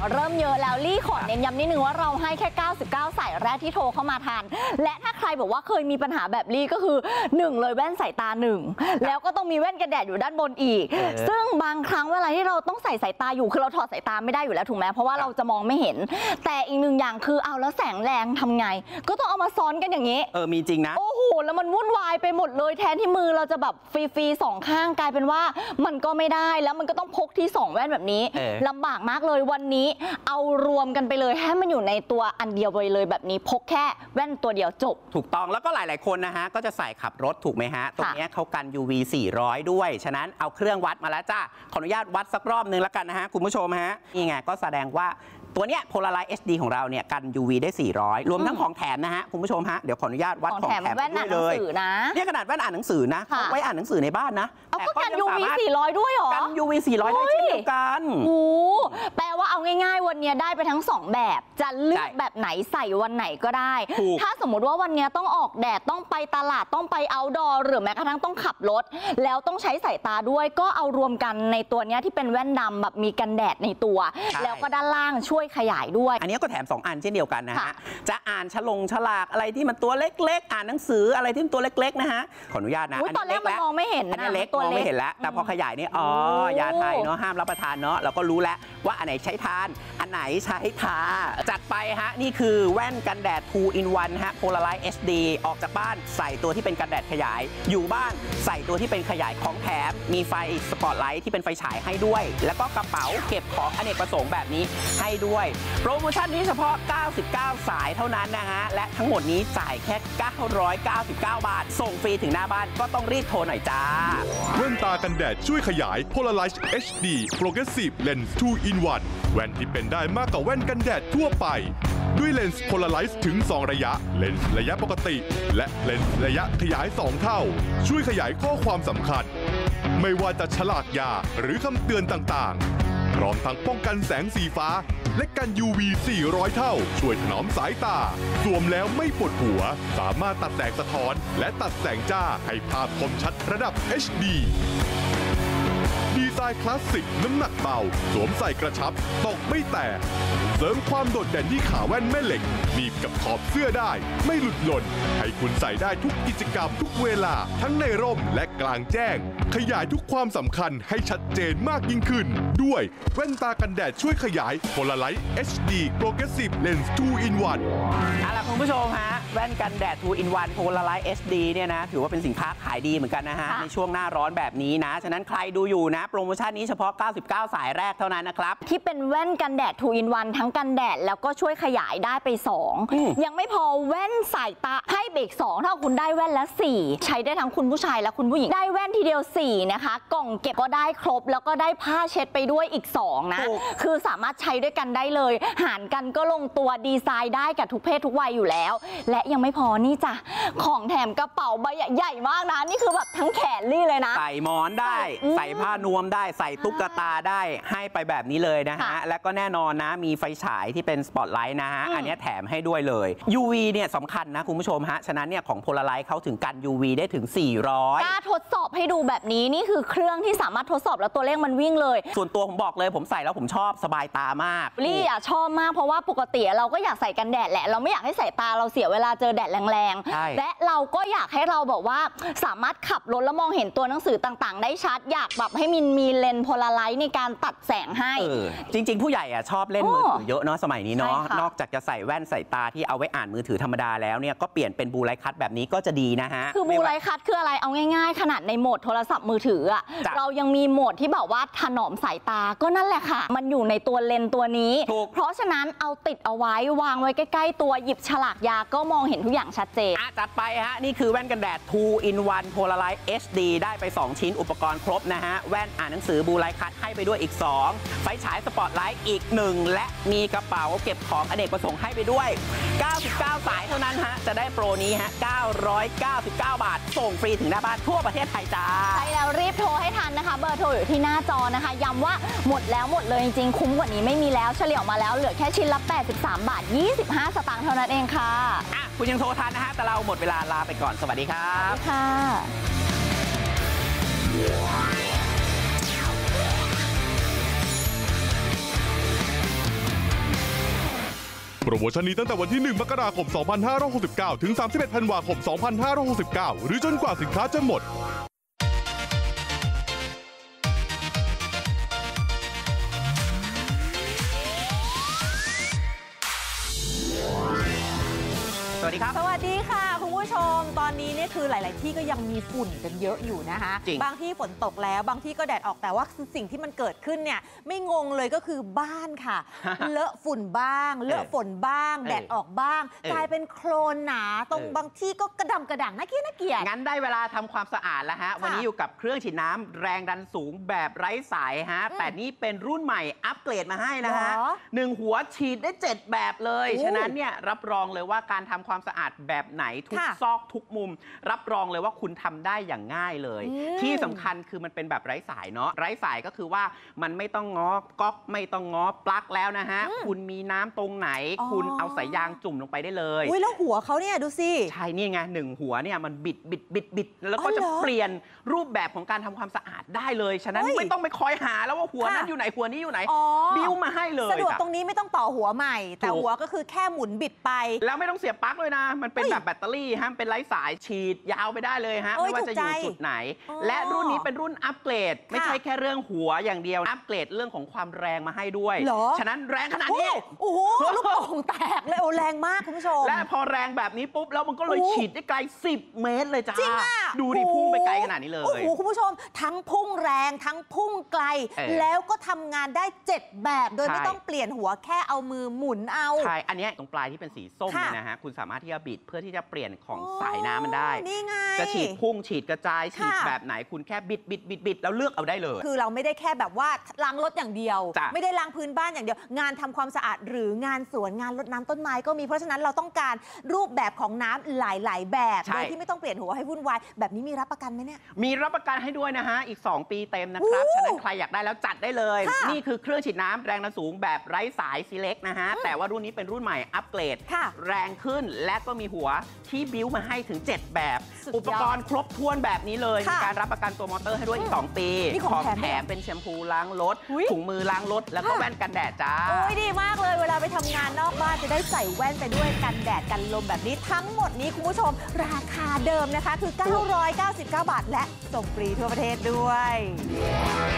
เริ่มเยอะแล้วลี่ขอเน้นย้ำนิดนึงว่าเราให้แค่99สายแรกที่โทรเข้ามาทันและถ้าใครบอกว่าเคยมีปัญหาแบบลี่ก็คือ1เลยแว่นสายตา1แล้วก็ต้องมีแว่นกันแดดอยู่ด้านบนอีกซึ่งบางครั้งเวลาที่เราต้องใส่สายตาอยู่คือเราถอดสายตาไม่ได้อยู่แล้วถูกไหมเพราะว่าเราจะมองไม่เห็นแต่อีกหนึ่งอย่างคือเอาแล้วแสงแรงทำไงก็ต้องเอามาซ้อนกันอย่างนี้มีจริงนะโอ้โหแล้วมันวุ่นวายไปหมดเลยแทนที่มือเราจะแบบฟรีๆ2ข้างกลายเป็นว่ามันก็ไม่ได้แล้วมันก็ต้องพกที่2แว่นแบบนี้ลำบากมากเลยวันนี้เอารวมกันไปเลยให้มันอยู่ในตัวอันเดียวไปเลยแบบนี้พกแค่แว่นตัวเดียวจบถูกต้องแล้วก็หลายๆคนนะฮะก็จะใส่ขับรถถูกไหมฮะตรงนี้เขากัน UV 400ด้วยฉะนั้นเอาเครื่องวัดมาแล้วจ้าขออนุญาตวัดสักรอบนึงแล้วกันนะฮะคุณผู้ชมฮะนี่ไงก็แสดงว่าตัวเนี้ย Polarized HD ของเราเนี่ยกัน UV ได้400รวมทั้งของแถมนะฮะคุณผู้ชมฮะเดี๋ยวขออนุญาตวัดของแถมด้วยเลยเนี่ยขนาดแว่นอ่านหนังสือนะเขาไว้อ่านหนังสือในบ้านนะแต่ก็กัน UV 400ด้วยหรอกัน UV 400ได้เช่นเดียวกันโอ้แปลว่าเอาง่ายๆวันนี้ได้ไปทั้ง2แบบจะเลือกแบบไหนใส่วันไหนก็ได้ถ้าสมมติว่าวันนี้ต้องออกแดดต้องไปตลาดต้องไปเอาท์ดอร์หรือแม้กระทั่งต้องขับรถแล้วต้องใช้สายตาด้วยก็เอารวมกันในตัวนี้ที่เป็นแว่นดำแบบมีกันแดดในตัวแล้วก็ด้านล่างช่วยขยายด้วยอันนี้ก็แถม2อันเช่นเดียวกันนะฮะจะอ่านฉลากอะไรที่มันตัวเล็กๆอ่านหนังสืออะไรที่มันตัวเล็กๆนะฮะขออนุญาตนะตอนแรกมันมองไม่เห็นอันนี้เล็กมองไม่เห็นแล้วแต่พอขยายนี่ยาไทยเนาะห้ามรับประทานเนาะเราก็รู้แล้วว่าอันไหนใช้ทานอันไหนใช้ทาจัดไปฮะนี่คือแว่นกันแดด 2 in 1 ฮะ Polarized HD ออกจากบ้านใส่ตัวที่เป็นกันแดดขยายอยู่บ้านใส่ตัวที่เป็นขยายของแถมมีไฟสปอตไลท์ที่เป็นไฟฉายให้ด้วยแล้วก็กระเป๋าเก็บของอเนกประสงค์แบบนี้ให้ด้วยโปรโมชั่นนี้เฉพาะ99สายเท่านั้นนะฮะและทั้งหมดนี้จ่ายแค่999 บาทส่งฟรีถึงหน้าบ้านก็ต้องรีบโทรหน่อยจ้าแว่นตากันแดดช่วยขยาย Polarized HD Progressive Lens 2 in 1 แว่นที่เป็นได้มากกว่าแว่นกันแดดทั่วไปด้วยเลนส์ Polarized ถึง2ระยะเลนส์ระยะปกติและเลนส์ระยะขยาย2เท่าช่วยขยายข้อความสำคัญไม่ว่าจะฉลากยาหรือคำเตือนต่างๆพร้อมทั้งป้องกันแสงสีฟ้าและกัน UV 400 เท่าช่วยถนอมสายตาสวมแล้วไม่ปวดหัวสามารถตัดแสงสะท้อนและตัดแสงจ้าให้ภาพคมชัดระดับ HD ดีไซน์คลาสสิกน้ำหนักเบาสวมใส่กระชับตกไม่แตกเสริมความโดดเด่นที่ขาแว่นแม่เหล็กหนีบกับขอบเสื้อได้ไม่หลุดหล่นให้คุณใส่ได้ทุกกิจกรรมทุกเวลาทั้งในร่มและกลางแจ้งขยายทุกความสำคัญให้ชัดเจนมากยิ่งขึ้นด้วยแว่นตากันแดดช่วยขยาย Polarized HD Progressive Lens 2 in 1 เอาล่ะคุณผู้ชมฮะแว่นกันแดด 2 in 1 Polarized HD เนี่ยนะถือว่าเป็นสินค้าขายดีเหมือนกันนะฮะในช่วงหน้าร้อนแบบนี้นะฉะนั้นใครดูอยู่นะโปรโมชั่นนี้เฉพาะ99สายแรกเท่านั้นนะครับที่เป็นแว่นกันแดด 2 in 1 ทั้งกันแดดแล้วก็ช่วยขยายได้ไป2ยังไม่พอแว่นสายตาให้เบรก2ถ้าคุณได้แว่นละ4ใช้ได้ทั้งคุณผู้ชายและคุณผู้หญิงได้แว่นทีเดียว4นะคะกล่องเก็บก็ได้ครบแล้วก็ได้ผ้าเช็ดไปด้วยอีก2นะคือสามารถใช้ด้วยกันได้เลยหารกันก็ลงตัวดีไซน์ได้กับทุกเพศทุกวัยอยู่แล้วและยังไม่พอนี่จ้ะของแถมกระเป๋าใบใหญ่มากนะนี่คือแบบทั้งแขนลี่เลยนะใส่หมอนได้ใส่ผ้านวมได้ใส่ตุ๊กตาได้ให้ไปแบบนี้เลยนะฮะและก็แน่นอนนะมีไฟฉายที่เป็นสปอตไลท์นะฮะอันนี้แถมให้ด้วยเลย UV เนี่ยสำคัญนะคุณผู้ชมฮะฉะนั้นเนี่ยของ Polarized เขาถึงกัน UV ได้ถึง400 กล้าทดสอบให้ดูแบบนี้นี่คือเครื่องที่สามารถทดสอบแล้วตัวเลขมันวิ่งเลยส่วนตัวผมบอกเลยผมใส่แล้วผมชอบสบายตามากลี่อ่ะชอบมากเพราะว่าปกติเราก็อยากใส่กันแดดแหละเราไม่อยากให้สายตาเราเสียเวลาเจอแดดแรงๆและเราก็อยากให้เราบอกว่าสามารถขับรถแล้วมองเห็นตัวหนังสือต่างๆได้ชัดอยากแบบให้มีเลนส์ Polarized ในการตัดแสงให้จริงๆผู้ใหญ่อ่ะชอบเล่นมือถือเยอะเนาะสมัยนี้เนาะนอกจากจะใส่แว่นใส่ตาที่เอาไว้อ่านมือถือธรรมดาแล้วเนี่ยก็เปลี่ยนเป็นบลูไลท์คัทแบบนี้ก็จะดีนะฮะคือบลูไลท์คัทคืออะไรเอาง่ายๆขนาดในโหมดโทรศัพท์มือถืออ่ะเรายังมีโหมดที่แบบว่าถนอมสายตาก็นั่นแหละค่ะมันอยู่ในตัวเลนส์ตัวนี้เพราะฉะนั้นเอาติดเอาไว้วางไว้ใกล้ๆตัวหยิบฉลากยาก็มองเห็นทุกอย่างชัดเจนจัดไปฮะนี่คือแว่นกันแดด 2 in 1 Polarized HD ได้ไป2ชิ้นอุปกรณ์ครบนะฮะแว่นอ่านหนังสือบลูไลท์คัทให้ไปด้วยอีก2ไฟฉายสปอตไลท์อีก1และมีกระเป๋าเก็บของอเนกประสงค์ให้ไปด้วย99สายเท่านั้นฮะจะได้โปรนี้ฮะ999 บาทส่งฟรีถึงหน้าบ้านทั่วประเทศไทยจ้าใช่แล้วรีบโทรให้ทันนะคะเบอร์โทรอยู่ที่หน้าจอนะคะย้ำว่าหมดแล้วหมดเลยจริงๆคุ้มกว่านี้ไม่มีแล้วเฉลี่ยมาแล้วเหลือแค่ชิ้นละ83 บาท 25 สตางค์เท่านั้นเองค่ะคุณยังโทรทันนะฮะแต่เราหมดเวลาลาไปก่อนสวัสดีครับค่ะโปรโมชั่นนี้ตั้งแต่วันที่ 1 มกราคม 2569 ถึง 31 ธันวาคม 2569 หรือจนกว่าสินค้าจะหมดสวัสดีครับสวัสดีค่ะคุณผู้ชมตอนนี้เนี่ยคือหลาย ๆ ที่ก็ยังมีฝุ่นกันเยอะอยู่นะคะจริงบางที่ฝนตกแล้วบางที่ก็แดดออกแต่ว่าสิ่งที่มันเกิดขึ้นเนี่ยไม่งงเลยก็คือบ้านค่ะ เลอะฝุ่นบ้าง เลอะฝนบ้าง แดดออกบ้าง กลายเป็นโคลนหนาตรงบางที่ก็กระดำกระด่างน่าเกลียดงั้นได้เวลาทำความสะอาดแล้วฮะ วันนี้อยู่กับเครื่องฉีดน้ำแรงดันสูงแบบไร้สายฮะ แต่นี่เป็นรุ่นใหม่อัปเกรดมาให้นะฮะเหรอ 1 หัวฉีดได้ 7 แบบเลยโอ้ฉะนั้นเนี่ยรับรองเลยว่าการทำความสะอาดแบบไหนทุกค่ะซอกทุกมุม รับรองเลยว่าคุณทำได้อย่างง่ายเลย ที่สำคัญคือมันเป็นแบบไร้สายเนาะ ไร้สายก็คือว่ามันไม่ต้องง้อก๊อกไม่ต้องง้อปลั๊กแล้วนะฮะ คุณมีน้ำตรงไหนอ๋อคุณเอาสายยางจุ่มลงไปได้เลยอุ้ยแล้วหัวเขาเนี่ยดูสิใช่นี่ไง1 หัวเนี่ยมันบิดแล้วก็จะอ๋อเหรอเปลี่ยนรูปแบบของการทำความสะอาดได้เลย ฉะนั้นเฮ้ยไม่ต้องไปคอยหาแล้วว่าหัวนั้นค่ะอยู่ไหนหัวนี้อยู่ไหนอ๋อบิ้วมาให้เลยสะดวกจ้ะตรงนี้ไม่ต้องต่อหัวใหม่ แต่ถูกหัวก็คือแค่หมุนบิดไปแล้วไม่ต้องเสียบปลั๊กเลยนะ มันเป็นเฮ้ยแบบแบตเตอรี่ฮะเป็นไร้สายฉีดยาวไปได้เลยฮะเอ้ยไม่ว่าจะอยู่ถูกใจจุดไหนอ๋อและรุ่นนี้เป็นรุ่นอัปเกรด ไม่ค่ะใช่แค่เรื่องหัวอย่างเดียวอัปเกรดเรื่องของความแรงมาให้ด้วยเหรอฉะนั้นแรงขนาดโอ้นี้โอ้โหลูกโป่งแตกเลยโอ้แรงมากคุณผู้ชมและพอแรงแบบนี้ปุ๊บแล้วมันก็เลยโอ้ฉีดได้ไกล10 เมตรเลยจ้าจริงอ่ะดูดิพุ่งไปไกลขนาดนี้เลโอ้ยโหคุณผู้ชม ทั้งพุ่งแรงทั้งพุ่งไกล แล้วก็ทำงานได้ 7 แบบ โดยใช่ไม่ต้องเปลี่ยนหัวแค่เอามือหมุนเอาใช่ อันเนี้ยตรงปลายที่เป็นสีส้มค่ะเนี่ยนะฮะ คุณสามารถที่จะบิดเพื่อที่จะเปลี่ยนของสายน้ำมันได้นี่ไงจะฉีดพุ่งฉีดกระจายฉีดค่ะแบบไหนคุณแค่บิดแล้วเลือกเอาได้เลยคือเราไม่ได้แค่แบบว่าล้างรถอย่างเดียวจ้ะไม่ได้ล้างพื้นบ้านอย่างเดียว งานทำความสะอาดหรืองานสวนงานรดน้ำต้นไม้ก็มีเพราะฉะนั้นเราต้องการรูปแบบของน้ำหลาย ๆ แบบใช่โดยที่ไม่ต้องเปลี่ยนหัวให้วุ่นวายแบบนี้มีรับประกันไหมเนี่ยมีรับประกันให้ด้วยนะฮะ อีก 2 ปีเต็มนะครับอู้ฉะนั้นใครอยากได้แล้วจัดได้เลยค่ะนี่คือเครื่องฉีดน้ำแรงดันสูงแบบไร้สาย Select นะฮะ แต่ว่ารุ่นนี้เป็นรุ่นใหม่อัปเกรดค่ะแรงขึ้นและก็มีหัวที่บิ้วมาให้ถึง 7 แบบสุดยอดอุปกรณ์ครบถ้วนแบบนี้เลย มีค่ะการรับประกันตัวมอเตอร์ให้ด้วยอีก 2 ปีมีของแถมแถมเป็นแชมพูล้างรถอุ๊ยถุงมือล้างรถแล้วก็ค่ะแว่นกันแดดจ้าโอ้ยดีมากเลยเวลาไปทำงานนอกบ้านจะได้ใส่แว่นไปด้วยกันแดดกันลมแบบนี้ทั้งหมดนี้คุณผู้ชมราคาเดิมนะคะคือ 999 บาทและส่งฟรีทั่วประเทศด้วย